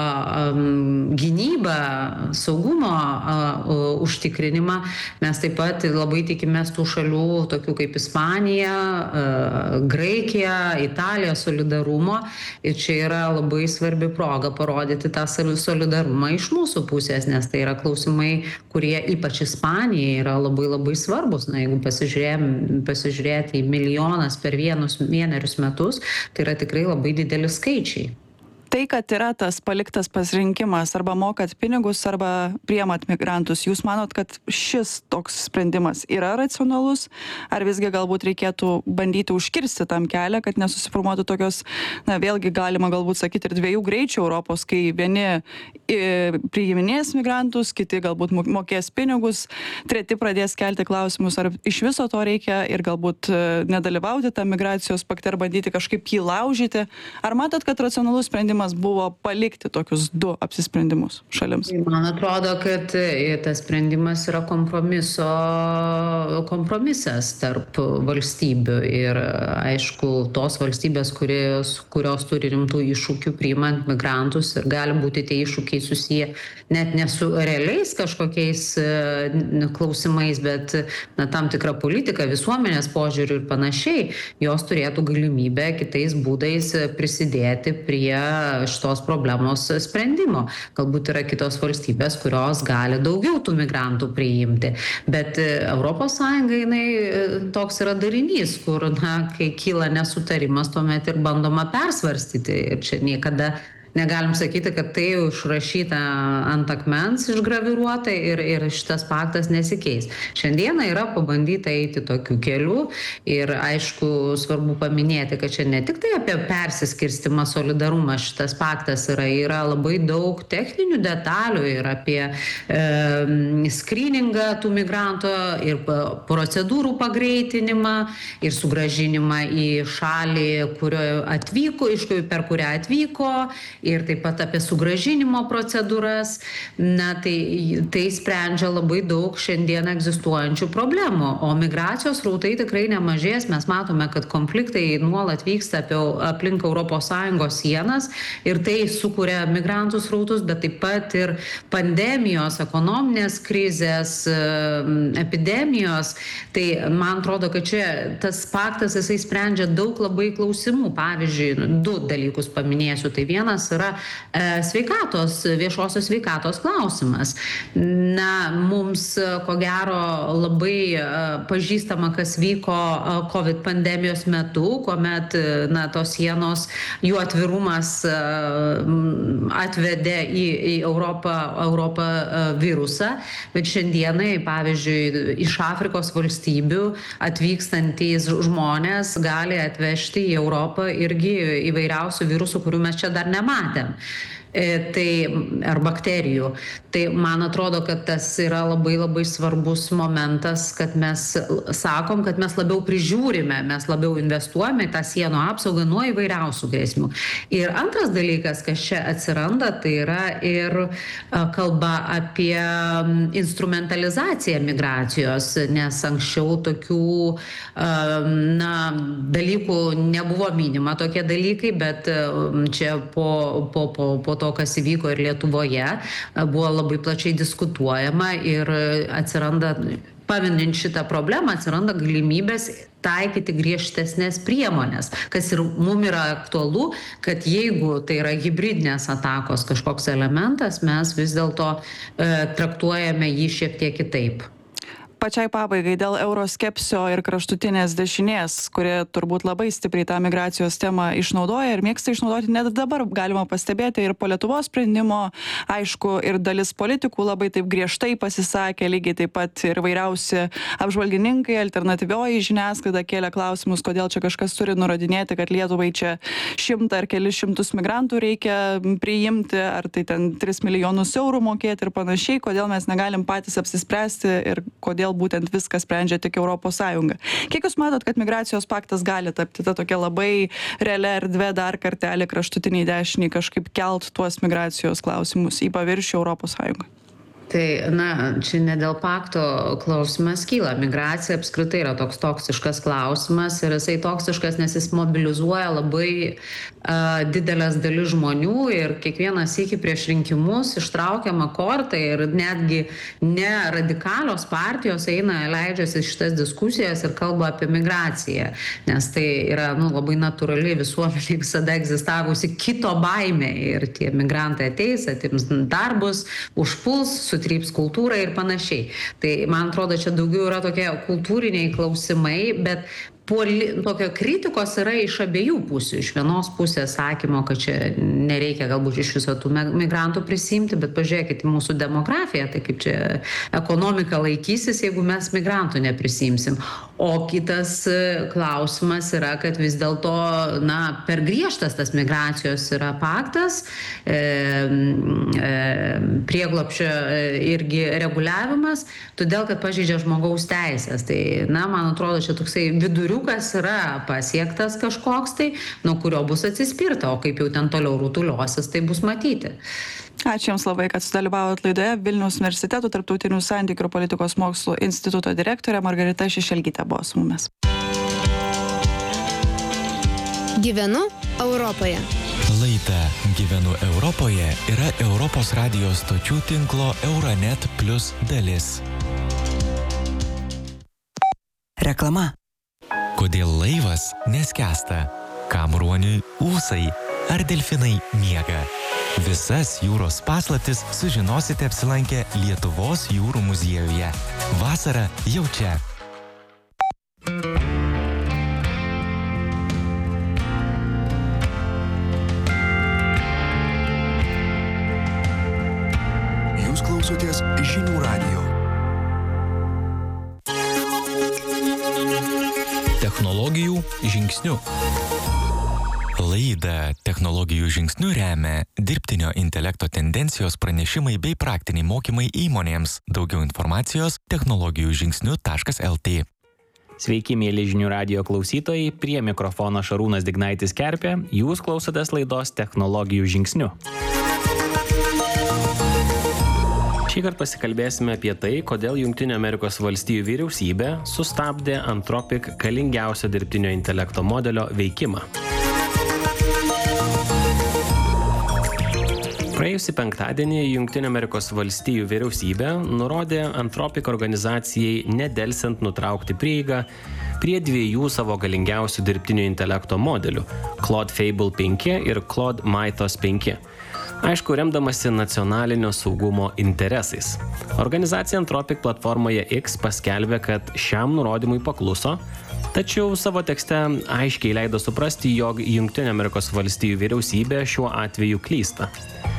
gynybą, saugumo užtikrinimą, mes taip pat labai tikimės tų šalių, tokių kaip Ispanija, Graikija, Italija solidarumo. Ir čia yra labai svarbi proga parodyti tą solidarumą iš mūsų pusės, nes tai yra klausimai, kurie ypač Ispanijai yra labai svarbus. Jeigu pasižiūrėti į milijonas per vienerius metus, tai yra tikrai labai dideli skaičiai. Tai, kad yra tas paliktas pasirinkimas, arba mokat pinigus, arba priemat migrantus, jūs manot, kad šis toks sprendimas yra racionalus, ar visgi galbūt reikėtų bandyti užkirsti tam kelią, kad nesusiformuotų tokios, vėlgi galima galbūt sakyti ir dviejų greičių Europos, kai vieni priiminės migrantus, kiti galbūt mokės pinigus, treti pradės kelti klausimus, ar iš viso to reikia ir galbūt nedalyvauti tą migracijos pakte ar bandyti kažkaip jį laužyti. Ar matot, kad racionalus sprendimas buvo palikti tokius du apsisprendimus šalims? Man atrodo, kad tas sprendimas yra kompromisas tarp valstybių ir aišku, tos valstybės, kurios turi rimtų iššūkių priimant migrantus ir gali būti tie iššūkiai susiję net ne su realiais kažkokiais klausimais, bet tam tikra politika, visuomenės požiūrių ir panašiai, jos turėtų galimybę kitais būdais prisidėti prie šitos problemos sprendimo. Galbūt yra kitos valstybės, kurios gali daugiau tų migrantų priimti. Bet ES toks yra darinys, kur, kai kyla nesutarimas, tuomet ir bandoma persvarstyti. Ir čia niekada negalim sakyti, kad tai jau išrašyta ant akmens, išgraviruota ir šitas paktas nesikeis. Šiandieną yra pabandyta eiti tokiu keliu ir aišku, svarbu paminėti, kad čia ne tik tai apie persiskirstimą, solidarumą šitas paktas yra labai daug techninių detalių ir apie skryningą tų migrantų ir procedūrų pagreitinimą ir sugrąžinimą į šalį, per kurią atvyko, ir taip pat apie sugrąžinimo procedūras. Na, tai sprendžia labai daug šiandien egzistuojančių problemų, o migracijos srautai tikrai nemažės. Mes matome, kad konfliktai nuolat vyksta aplink ES sienas ir tai sukuria migrantų srautus, bet taip pat ir pandemijos, ekonominės krizės, epidemijos. Tai man atrodo, kad čia tas paktas, jisai sprendžia daug labai klausimų. Pavyzdžiui, 2 dalykus paminėsiu. Tai vienas yra viešosios sveikatos klausimas. Na, mums ko gero labai pažįstama, kas vyko COVID pandemijos metu, kuomet tos sienos, jų atvirumas atvedė į Europą virusą, bet šiandienai, pavyzdžiui, iš Afrikos valstybių atvykstantys žmonės gali atvežti į Europą irgi įvairiausių virusų, kurių mes čia dar nematėm. Ar bakterijų. Tai man atrodo, kad tas yra labai labai svarbus momentas, kad mes sakom, kad mes labiau prižiūrime, mes labiau investuojame į tą sienų apsaugą nuo įvairiausių grėsmių. Ir antras dalykas, kas čia atsiranda, tai yra ir kalba apie instrumentalizaciją migracijos, nes anksčiau tokių dalykų nebuvo minima, tokie dalykai, bet čia po to, kas įvyko ir Lietuvoje, buvo labai plačiai diskutuojama ir atsiranda, paminint šitą problemą, atsiranda galimybės taikyti griežtesnės priemonės, kas ir mum yra aktualu, kad jeigu tai yra hibridinės atakos kažkoks elementas, mes vis dėlto traktuojame jį šiek tiek kitaip. Pačiai pabaigai dėl euroskepsio ir kraštutinės dešinės, kurie turbūt labai stipriai tą migracijos temą išnaudoja ir mėgsta išnaudoti, net dabar galima pastebėti ir po Lietuvos sprendimo, aišku, ir dalis politikų labai taip griežtai pasisakė, lygiai taip pat ir vairiausi apžvalgininkai, alternatyvioji žiniasklaida kėlė klausimus, kodėl čia kažkas turi nurodinėti, kad Lietuvai čia 100 ar kelius šimtus migrantų reikia priimti, ar tai ten 3 milijonus eurų mokėti ir panašiai, kodėl mes negalim patys apsispręsti ir kodėl būtent viską sprendžia tik ES. Kiek jūs matot, kad migracijos paktas gali tapti ta tokia labai realia erdvė dar kartelį kraštutiniai dešiniai kažkaip kelt tuos migracijos klausimus į paviršių ES? Tai, čia ne dėl pakto klausimas kyla. Migracija apskritai yra toks toksiškas klausimas ir jisai toksiškas, nes jis mobilizuoja labai didelės dalis žmonių ir kiekvienas sykį prieš rinkimus ištraukiama korta ir netgi ne radikalios partijos leidžiasi šitas diskusijas ir kalba apie migraciją, nes tai yra labai natūrali visuomenė visada egzistavusi kito baimė ir tie migrantai ateis, atims darbus, užpuls, sutryps kultūrą ir panašiai. Tai man atrodo, čia daugiau yra tokie kultūriniai klausimai, bet tokio kritikos yra iš abiejų pusių. Iš vienos pusės sakymo, kad čia nereikia galbūt iš viso tų migrantų prisimti, bet pažiūrėkite į mūsų demografiją, tai kaip čia ekonomika laikysis, jeigu mes migrantų neprisimsim. O kitas klausimas yra, kad vis dėlto, per griežtas tas migracijos yra paktas, prieglobsčio irgi reguliavimas, todėl, kad pažeidžia žmogaus teisės. Tai, man atrodo, čia toksai viduriukas yra pasiektas kažkoks tai, nuo kurio bus atsispirta, o kaip jau ten toliau rutuliosis, tai bus matyti. Ačiū Jums labai, kad sudalyvavot laidoje. Vilniaus universiteto Tarptautinių santykių ir politikos mokslų instituto direktorė Margarita Šešelgytė buvo su mumis. Gyvenu Europoje. Laida Gyvenu Europoje yra Europos radijos stočių tinklo Euronet Plus dalis. Reklama. Kodėl laivas neskęsta? Kam ruoniui ūsai? Ar delfinai miega? Visas jūros paslaptis sužinosite apsilankę Lietuvos jūrų muziejuje. Vasara jau čia. Jūs klausotės Žinių radijo. Technologijų žingsniu. Laidą Technologijų žingsniu remia dirbtinio intelekto tendencijos pranešimai bei praktiniai mokymai įmonėms. Daugiau informacijos technologijų žingsniu.lt. Sveiki, mėly Žinių radijo klausytojai, prie mikrofono Šarūnas Dignaitis Kerpė, jūs klausotės laidos Technologijų žingsniu. Šįkart pasikalbėsime apie tai, kodėl Jungtinių Amerikos valstijų vyriausybė sustabdė Anthropic galingiausio dirbtinio intelekto modelio veikimą. Praėjusį penktadienį Jungtinių Amerikos valstijų vyriausybė nurodė Anthropic organizacijai nedelsiant nutraukti prieigą prie dviejų savo galingiausių dirbtinio intelekto modelių – Claude Fable 5 ir Claude Mythos 5. Aišku, remdamasi nacionalinio saugumo interesais. Organizacija Anthropic platformoje X paskelbė, kad šiam nurodymui pakluso, tačiau savo tekste aiškiai leido suprasti, jog Jungtinių Amerikos valstijų vyriausybė šiuo atveju klysta.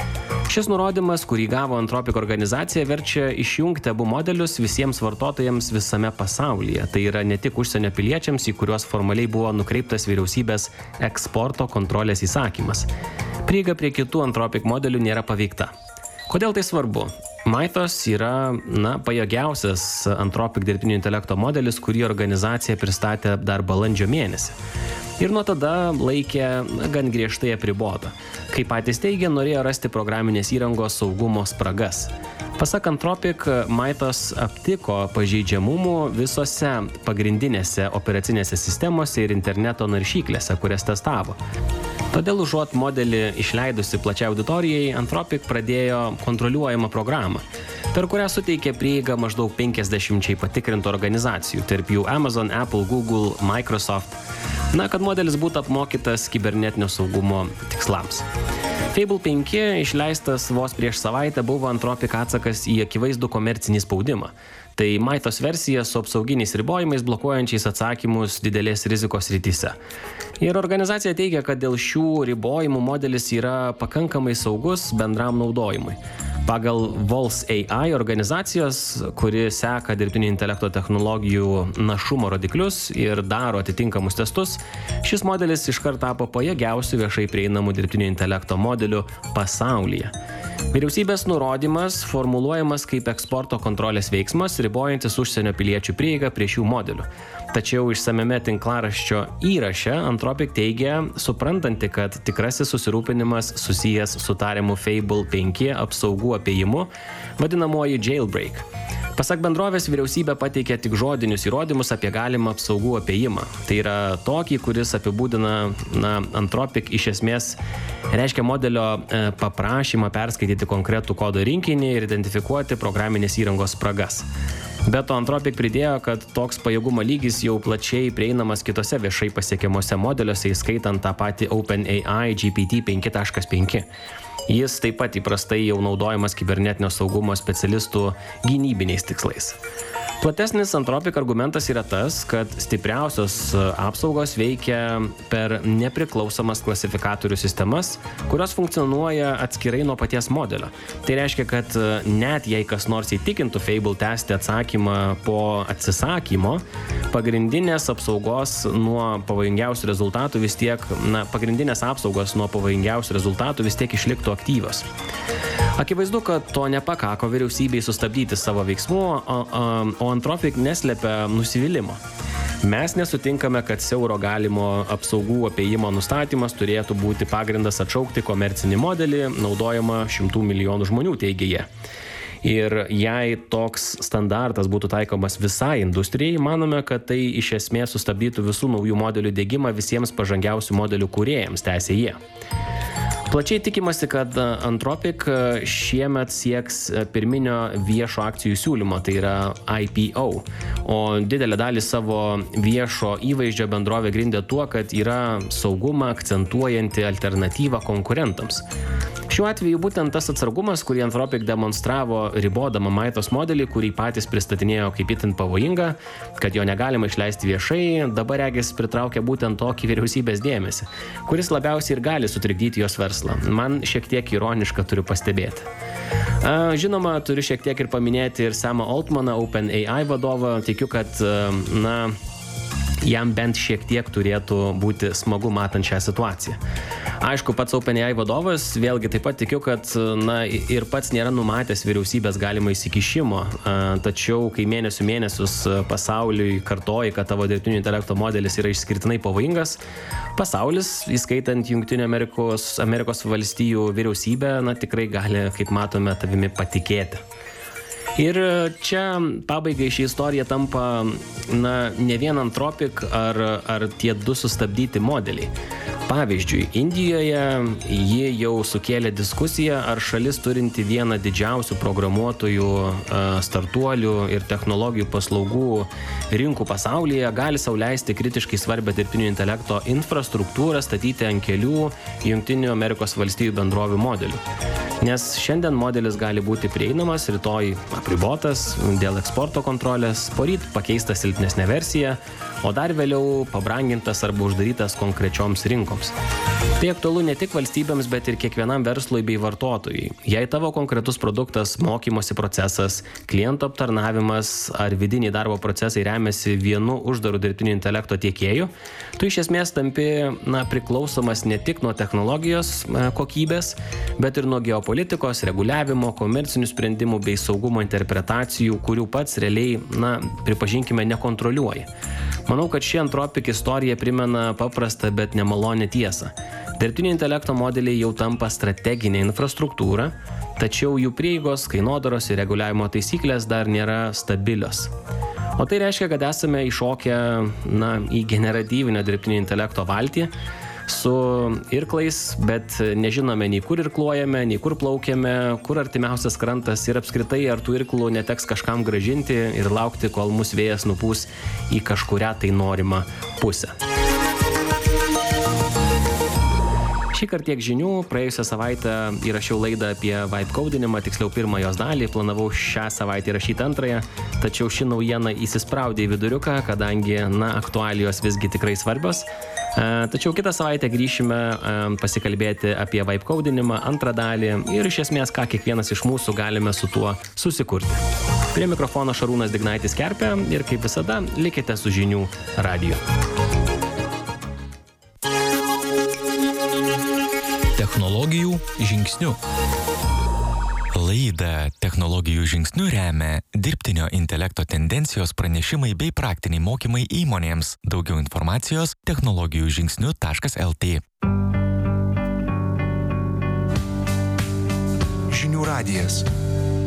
Šis nurodymas, kurį gavo Anthropic organizacija, verčia išjungti abu modelius visiems vartotojams visame pasaulyje. Tai yra ne tik užsienio piliečiams, į kuriuos formaliai buvo nukreiptas vyriausybės eksporto kontrolės įsakymas. Prieiga prie kitų Anthropic modelių nėra paveikta. Kodėl tai svarbu? Mythos yra, pajėgiausias Anthropic dirbtinio intelekto modelis, kurį organizacija pristatė dar balandžio mėnesį. Ir nuo tada laikė gan griežtai apribota. Kaip patys teigia, norėjo rasti programinės įrangos saugumo spragas. Pasak Anthropic, Mythos aptiko pažeidžiamumų visose pagrindinėse operacinėse sistemose ir interneto naršyklėse, kurias testavo. Todėl užuot modelį išleidusi plačiai auditorijai, Anthropic pradėjo kontroliuojamą programą, per kurią suteikė prieigą maždaug 50 patikrintų organizacijų, tarp jų Amazon, Apple, Google, Microsoft, kad modelis būtų apmokytas kibernetinio saugumo tikslams. Fable 5, išleistas vos prieš savaitę, buvo Anthropic atsakas į akivaizdų komercinį spaudimą. Tai Mythos versija su apsauginiais ribojimais, blokuojančiais atsakymus didelės rizikos srityse. Ir organizacija teigia, kad dėl šių ribojimų modelis yra pakankamai saugus bendram naudojimui. Pagal Vols AI organizacijos, kuri seka dirbtinio intelekto technologijų našumo rodiklius ir daro atitinkamus testus, šis modelis iškart tapo pajėgiausiu viešai prieinamų dirbtinio intelekto modeliu pasaulyje. Vyriausybės nurodymas formuluojamas kaip eksporto kontrolės veiksmas, ribojantis užsienio piliečių prieigą prie šių modelių. Tačiau išsamiame tinklaraščio įraše Anthropic teigia, suprantanti, kad tikrasis susirūpinimas susijęs su tariamu Fable 5 apsaugų apėjimu, vadinamoji jailbreak. Pasak bendrovės, vyriausybė pateikė tik žodinius įrodymus apie galimą apsaugų apėjimą. Tai yra tokį, kuris apibūdina Anthropic iš esmės reiškia modelio paprašymą perskaityti konkretų kodo rinkinį ir identifikuoti programinės įrangos spragas. Be to, Anthropic pridėjo, kad toks pajėgumo lygis jau plačiai prieinamas kitose viešai pasiekiamuose modeliuose, įskaitant tą patį OpenAI GPT 5.5. Jis taip pat įprastai jau naudojamas kibernetinio saugumo specialistų gynybiniais tikslais. Platesnis Anthropic argumentas yra tas, kad stipriausios apsaugos veikia per nepriklausomas klasifikatorių sistemas, kurios funkcionuoja atskirai nuo paties modelio. Tai reiškia, kad net jei kas nors įtikintų Fable tęsti atsakymą po atsisakymo, pagrindinės apsaugos nuo pavojingiausių rezultatų vis tiek, pagrindinės apsaugos nuo pavojingiausių rezultatų vis tiek išliktų aktyvios. Akivaizdu, kad to nepakako vyriausybei sustabdyti savo veiksmų, o Anthropic neslepia nusivylimo. Mes nesutinkame, kad siauro galimo apsaugų apėjimo nustatymas turėtų būti pagrindas atšaukti komercinį modelį, naudojama 100 milijonų žmonių, teigia jie. Ir jei toks standartas būtų taikomas visai industrijai, manome, kad tai iš esmės sustabdytų visų naujų modelių diegimą visiems pažangiausių modelių kūrėjams, tęsė jie. Plačiai tikimasi, kad Anthropic šiemet sieks pirminio viešo akcijų siūlymo, tai yra IPO, o didelę dalį savo viešo įvaizdžio bendrovė grindė tuo, kad yra saugumą akcentuojanti alternatyva konkurentams. Šiuo atveju būtent tas atsargumas, kurį Anthropic demonstravo ribodama Mythos modelį, kurį patys pristatinėjo kaip itin pavojingą, kad jo negalima išleisti viešai, dabar regis pritraukia būtent tokį vyriausybės dėmesį, kuris labiausiai ir gali sutrikdyti jos verslą. Man šiek tiek ironiška, turiu pastebėti. Žinoma, turiu šiek tiek ir paminėti ir Samą Altmaną, OpenAI vadovą. Tikiu, kad jam bent šiek tiek turėtų būti smagu matant šią situaciją. Aišku, pats OpenAI vadovas, vėlgi taip pat tikiu, kad ir pats nėra numatęs vyriausybės galimo įsikišimo, tačiau kai mėnesius pasauliui kartoji, kad tavo dirbtinio intelekto modelis yra išskirtinai pavojingas, pasaulis, įskaitant Jungtinių Amerikos valstijų vyriausybę, tikrai gali, kaip matome, tavimi patikėti. Ir čia pabaigai ši istorija tampa ne vien Anthropic ar tie du sustabdyti modeliai. Pavyzdžiui, Indijoje ji jau sukėlė diskusiją, ar šalis turinti vieną didžiausių programuotojų, startuolių ir technologijų paslaugų rinkų pasaulyje gali sau leisti kritiškai svarbią dirbtinio intelekto infrastruktūrą statyti ant kelių Jungtinių Amerikos valstijų bendrovių modelių. Nes šiandien modelis gali būti prieinamas, rytoj apribotas dėl eksporto kontrolės, poryt pakeista silpnesnė versija, o dar vėliau pabrangintas arba uždarytas konkrečioms rinkoms. Tai aktualu ne tik valstybėms, bet ir kiekvienam verslui bei vartotojui. Jei tavo konkretus produktas, mokymosi procesas, klientų aptarnavimas ar vidiniai darbo procesai remiasi vienu uždaru dirbtinio intelekto tiekėju, tu iš esmės tampi priklausomas ne tik nuo technologijos kokybės, bet ir nuo geopolitikos, reguliavimo, komercinių sprendimų bei saugumo interpretacijų, kurių pats realiai, pripažinkime, nekontroliuoji. Manau, kad ši Anthropic istorija primena paprastą, bet nemalonę tiesą. Dirbtinio intelekto modeliai jau tampa strateginė infrastruktūra, tačiau jų prieigos, kainodaros ir reguliavimo taisyklės dar nėra stabilios. O tai reiškia, kad esame iššokę į generatyvinio dirbtinio intelekto valtį su irklais, bet nežinome nei kur irkluojame, nei kur plaukiame, kur artimiausias krantas ir apskritai ar tų irklų neteks kažkam grąžinti ir laukti, kol mus vėjas nupūs į kažkurią tai norimą pusę. Šįkart tiek žinių. Praėjusią savaitę įrašiau laidą apie vibe codinimą, tiksliau pirmą jos dalį, planavau šią savaitę įrašyti antrąją, tačiau ši naujiena įsispraudė į viduriuką, kadangi, aktualijos visgi tikrai svarbios. Tačiau kitą savaitę grįšime pasikalbėti apie vibe codinimą, antrą dalį ir iš esmės, ką kiekvienas iš mūsų galime su tuo susikurti. Prie mikrofono Šarūnas Dignaitis Kerpė ir kaip visada, likite su Žinių radiju. Technologijų žingsnių. Laidą Technologijų žingsnių remia dirbtinio intelekto tendencijos pranešimai bei praktiniai mokymai įmonėms. Daugiau informacijos technologijužingsniu.lt. Žinių radijas.